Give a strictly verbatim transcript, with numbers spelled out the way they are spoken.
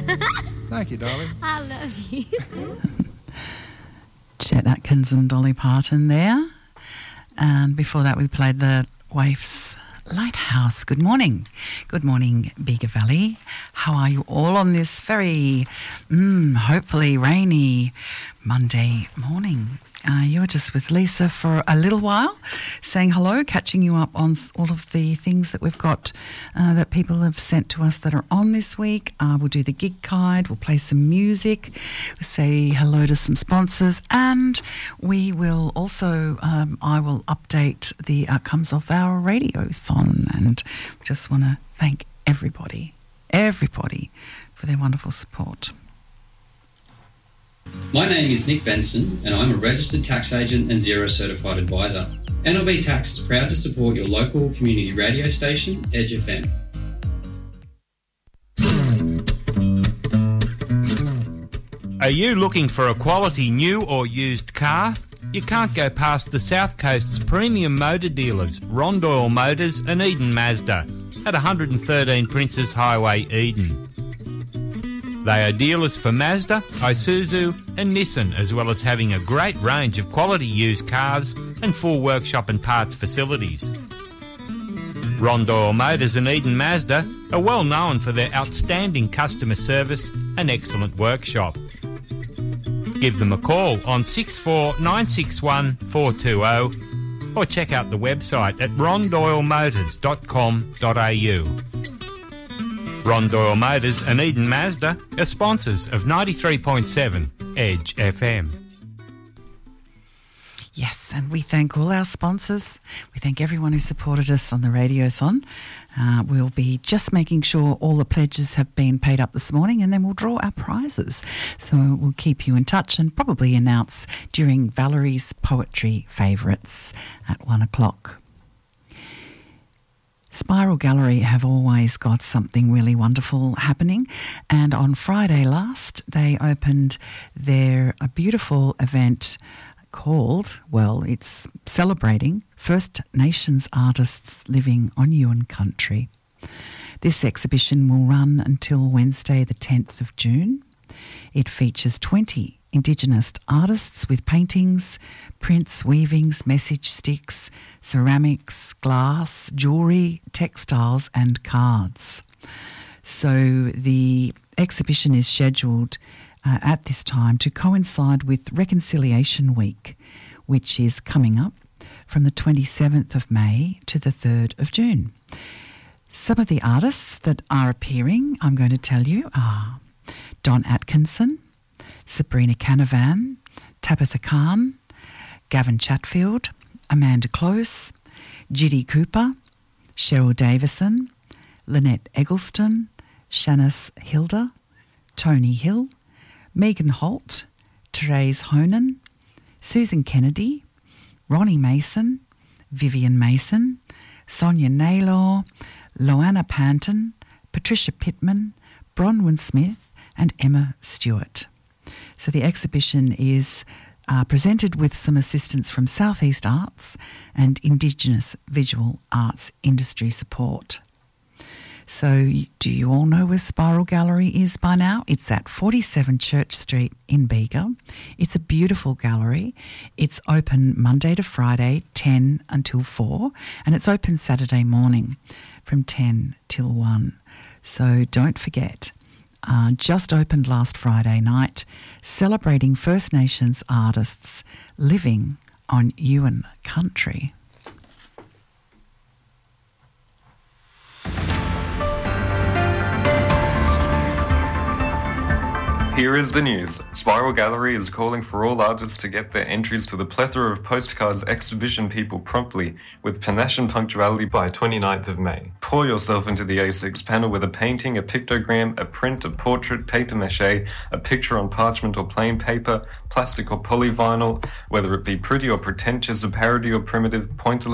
Thank you, darling. I love you. Chet Atkins and Dolly Parton there. And before that we played the Waifs Lighthouse. Good morning. Good morning, Bega Valley. How are you all on this very, mm, hopefully rainy Monday morning? Uh, you're just with Lisa for a little while, saying hello, catching you up on all of the things that we've got uh, that people have sent to us that are on this week. Uh, we'll do the gig guide, we'll play some music, we'll say hello to some sponsors, and we will also, um, I will update the outcomes of our radiothon, and just want to thank everybody, everybody for their wonderful support. My name is Nick Benson and I'm a registered tax agent and Xero certified advisor. N L B Tax is proud to support your local community radio station, Edge F M. Are you looking for a quality new or used car? You can't go past the South Coast's premium motor dealers, Rondoil Motors and Eden Mazda, at one thirteen Princes Highway, Eden. They are dealers for Mazda, Isuzu and Nissan, as well as having a great range of quality used cars and full workshop and parts facilities. Rondoil Motors and Eden Mazda are well known for their outstanding customer service and excellent workshop. Give them a call on six four nine six one four two zero or check out the website at rondoil motors dot com dot a u. Rondoil Motors and Eden Mazda are sponsors of ninety-three point seven Edge F M. Yes, and we thank all our sponsors. We thank everyone who supported us on the Radiothon. Uh, we'll be just making sure all the pledges have been paid up this morning, and then we'll draw our prizes. So we'll keep you in touch and probably announce during Valerie's Poetry Favourites at one o'clock. Spiral Gallery have always got something really wonderful happening, and on Friday last they opened their a beautiful event called, well, it's celebrating First Nations artists living on Yuin country. This exhibition will run until Wednesday the tenth of June. It features twenty Indigenous artists with paintings, prints, weavings, message sticks, ceramics, glass, jewellery, textiles and cards. So the exhibition is scheduled uh, at this time to coincide with Reconciliation Week, which is coming up from the twenty-seventh of May to the third of June. Some of the artists that are appearing, I'm going to tell you, are Don Atkinson, Sabrina Canavan, Tabitha Khan, Gavin Chatfield, Amanda Close, Judy Cooper, Cheryl Davison, Lynette Eggleston, Shanice Hilda, Tony Hill, Megan Holt, Therese Honan, Susan Kennedy, Ronnie Mason, Vivian Mason, Sonia Naylor, Loanna Panton, Patricia Pittman, Bronwyn Smith and Emma Stewart. So the exhibition is uh, presented with some assistance from Southeast Arts and Indigenous Visual Arts industry support. So do you all know where Spiral Gallery is by now? It's at forty-seven Church Street in Bega. It's a beautiful gallery. It's open Monday to Friday, ten until four, and it's open Saturday morning from ten till one. So don't forget. Uh, just opened last Friday night, celebrating First Nations artists living on Yuin country. Here is the news. Spiral Gallery is calling for all artists to get their entries to the plethora of postcards exhibition people promptly, with panache and punctuality by twenty-ninth of May. Pour yourself into the A six panel with a painting, a pictogram, a print, a portrait, paper mache, a picture on parchment or plain paper, plastic or polyvinyl, whether it be pretty or pretentious, a parody or primitive, pointillist